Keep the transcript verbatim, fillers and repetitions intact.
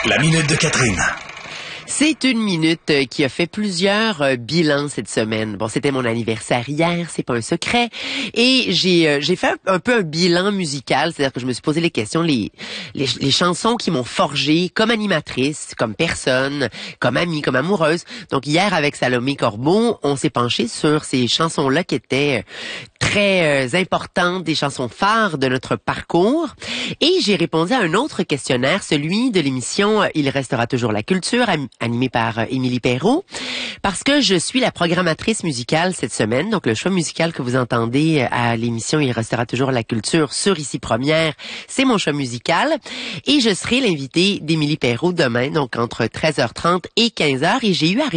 La minute de Catherine. C'est une minute qui a fait plusieurs euh, bilans cette semaine. Bon, c'était mon anniversaire hier, c'est pas un secret. Et j'ai euh, j'ai fait un, un peu un bilan musical, c'est-à-dire que je me suis posé les questions, les les, les chansons qui m'ont forgée comme animatrice, comme personne, comme amie, comme amoureuse. Donc hier, avec Salomé Corbeau, on s'est penché sur ces chansons-là qui étaient très euh, importantes, des chansons phares de notre parcours. Et j'ai répondu à un autre questionnaire, celui de l'émission « Il restera toujours la culture », animée par euh, Émilie Perrault, parce que je suis la programmatrice musicale cette semaine. Donc, le choix musical que vous entendez à l'émission « Il restera toujours la culture » sur Ici Première, c'est mon choix musical. Et je serai l'invitée d'Émilie Perrault demain, donc entre treize heures trente et quinze heures. Et j'ai eu à